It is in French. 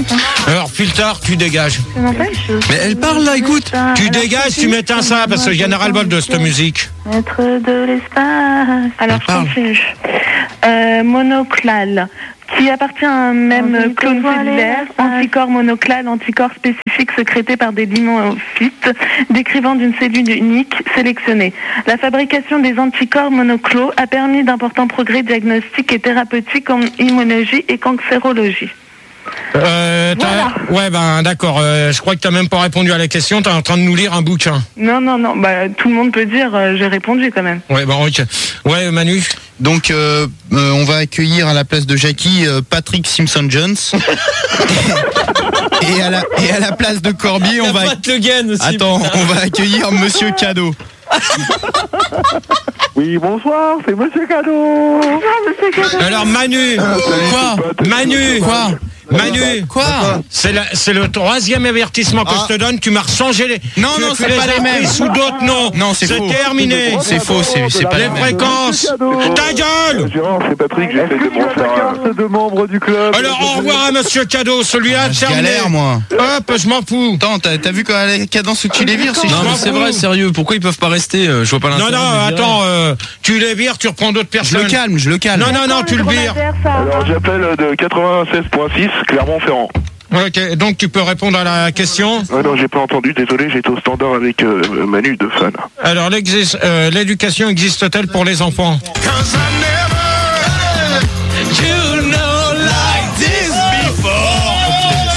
Alors, filter, tu dégages. Mais elle parle là, écoute. Tu dégages, tu m'éteins ça, parce que j'en ai ras-le-bol de cette musique. Maître de l'espace. Alors, je continue. Monoclal, qui appartient à un même clone cellulaire, anticorps monoclal, anticorps spécifique sécrété par des lymphocytes, décrivant d'une cellule unique sélectionnée. La fabrication des anticorps monoclaux a permis d'importants progrès diagnostiques et thérapeutiques en immunologie et cancérologie. Voilà. Ouais, ben d'accord. Je crois que t'as même pas répondu à la question. T'es en train de nous lire un bouquin. Non. Bah, tout le monde peut dire, j'ai répondu quand même. Ouais, bon, ok. Ouais, Manu. Donc, on va accueillir à la place de Jackie Patrick Simpson-Jones. et à la place de Corby, on va. Attends, on va accueillir Monsieur Cadeau. Oui, bonsoir, c'est Monsieur Cadeau. Alors Manu, c'est le troisième avertissement que je te donne. Tu m'as rechangé les. Non, c'est pas les mêmes. Sous d'autres noms. Non, c'est faux. Terminé. C'est faux, c'est pas les mêmes. Fréquences. Ta gueule. Gérard, c'est Patrick, j'essaie de me faire carte de membre du club. Alors au revoir à Monsieur Cadeau, celui-là terminé. Galère, moi. Hop, je m'en fous. Attends, t'as vu quand la cadence où tu les vires, c'est Non, mais c'est vrai, sérieux. Pourquoi ils peuvent pas rester? Je vois pas l'intérêt. Non, attends, tu les vires, tu reprends d'autres personnes. Je le calme. Non, tu le vires. Alors j'appelle de 96.6 Clermont-Ferrand. Ok, donc tu peux répondre à la question. Non, j'ai pas entendu, désolé, j'étais au standard avec Manu de fan. Alors l'éducation existe-t-elle pour les enfants?